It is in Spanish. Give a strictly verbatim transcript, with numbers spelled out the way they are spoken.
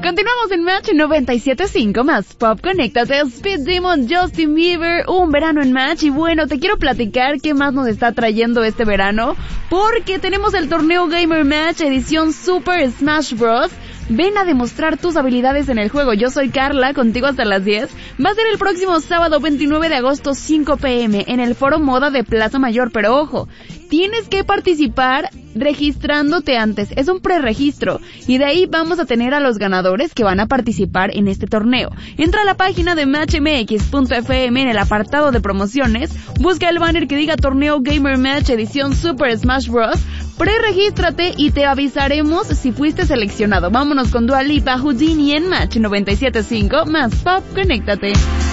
Continuamos en Match noventa y siete punto cinco más Pop. Conéctate. Speed Demon, Justin Bieber, un verano en Match. Y bueno, te quiero platicar qué más nos está trayendo este verano, porque tenemos el torneo Gamer Match edición Super Smash Bros. Ven a demostrar tus habilidades en el juego. Yo soy Carla, contigo hasta las diez. Va a ser el próximo sábado veintinueve de agosto, cinco pm, en el Foro Moda de Plaza Mayor. Pero ojo, tienes que participar registrándote antes. Es un preregistro. Y de ahí vamos a tener a los ganadores que van a participar en este torneo. Entra a la página de match m x punto f m en el apartado de promociones. Busca el banner que diga Torneo Gamer Match edición Super Smash Bros. Preregístrate y te avisaremos si fuiste seleccionado. Vámonos con Dua Lipa, Houdini en Match noventa y siete punto cinco más Pop. Conéctate.